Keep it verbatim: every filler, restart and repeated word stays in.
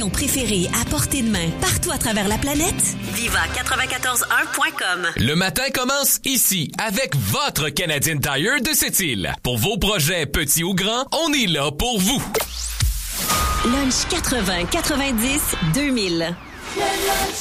station préférée à portée de main partout à travers la planète? Viva quatre-vingt-quatorze un point com. Le matin commence ici avec votre Canadian Tire de Sept-Îles. Pour vos projets petits ou grands, on est là pour vous. Lunch quatre-vingts quatre-vingt-dix deux mille.